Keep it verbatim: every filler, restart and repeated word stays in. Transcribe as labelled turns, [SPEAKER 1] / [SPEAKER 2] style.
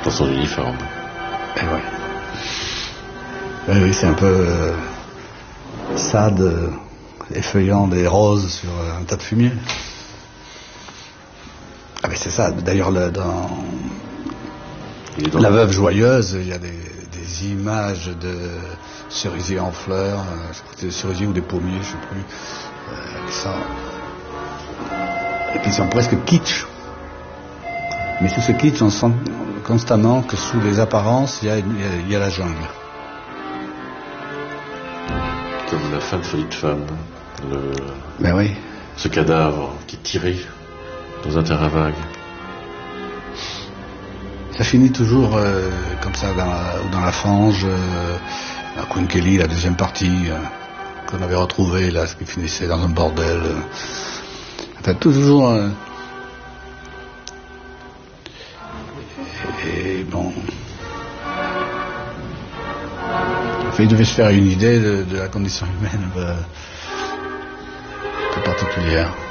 [SPEAKER 1] Dans son uniforme.
[SPEAKER 2] Et ouais. Oui, oui, c'est un peu euh, Sade euh, effeuillant des roses sur euh, un tas de fumier. Ah mais c'est ça, d'ailleurs le, dans, dans La Veuve Joyeuse, il y a des, des images de cerisiers en fleurs, euh, je crois que c'est des cerisiers ou des pommiers, je sais plus, euh, qui sont, et qui sont presque kitsch. Mais sous ce kitsch, on sent constamment que sous les apparences, il y a, il y a, il y a la jungle.
[SPEAKER 1] Comme la fin de Folie de femme, le...
[SPEAKER 2] Ben oui.
[SPEAKER 1] Ce cadavre qui est tiré dans un terrain vague.
[SPEAKER 2] Ça finit toujours euh, comme ça dans la, dans la fange, euh, à Queen Kelly, la deuxième partie, euh, qu'on avait retrouvée là, ce qui finissait dans un bordel. Euh, enfin, toujours. Euh, et, et bon. Enfin, il devait se faire une idée de, de la condition humaine euh, un peu particulière.